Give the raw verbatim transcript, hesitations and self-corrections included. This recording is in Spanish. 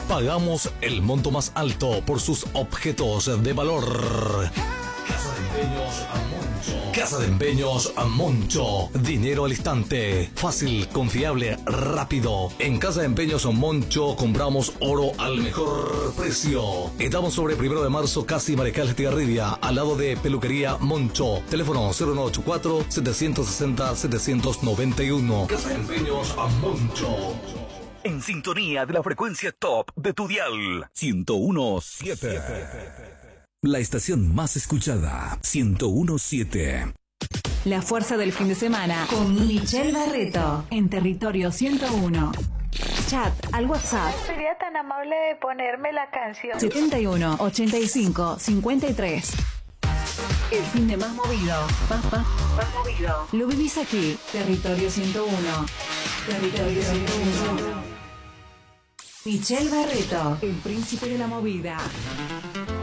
Pagamos el monto más alto por sus objetos de valor. Casa de Empeños a Moncho. Casa de Empeños a Moncho. Dinero al instante. Fácil, confiable, rápido. En Casa de Empeños a Moncho compramos oro al mejor precio. Estamos sobre primero de marzo, casi Mariscal Estigarribia, al lado de Peluquería Moncho. Teléfono cero nueve ocho cuatro, siete seis cero, siete nueve uno. Casa de Empeños a Moncho. En sintonía de la frecuencia top de tu dial. ciento uno punto siete. La estación más escuchada. ciento uno punto siete. La fuerza del fin de semana con Michelle Barreto en Territorio ciento uno. Chat al WhatsApp. Sería tan amable de ponerme la canción. setenta y uno, ochenta y cinco, cincuenta y tres. El fin de más movido. Más, más, más movido. Lo vivís aquí. Territorio ciento uno. Territorio ciento uno. Michelle Barreto, el príncipe de la movida.